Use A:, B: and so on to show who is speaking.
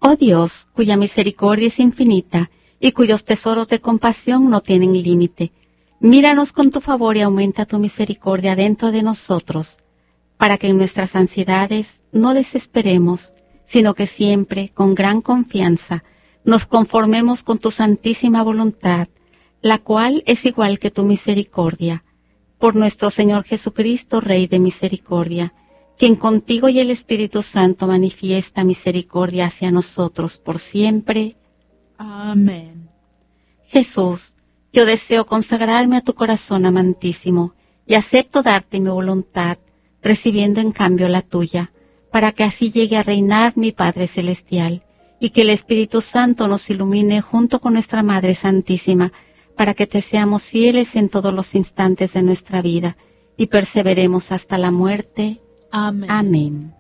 A: Oh Dios, cuya misericordia es infinita y cuyos tesoros de compasión no tienen límite, míranos con tu favor y aumenta tu misericordia dentro de nosotros, para que en nuestras ansiedades no desesperemos, sino que siempre, con gran confianza, nos conformemos con tu santísima voluntad, la cual es igual que tu misericordia. Por nuestro Señor Jesucristo, Rey de misericordia, quien contigo y el Espíritu Santo manifiesta misericordia hacia nosotros por siempre.
B: Amén.
A: Jesús, yo deseo consagrarme a tu corazón amantísimo y acepto darte mi voluntad, recibiendo en cambio la tuya, para que así llegue a reinar mi Padre Celestial, y que el Espíritu Santo nos ilumine junto con nuestra Madre Santísima, para que te seamos fieles en todos los instantes de nuestra vida, y perseveremos hasta la muerte.
B: Amén.
A: Amén.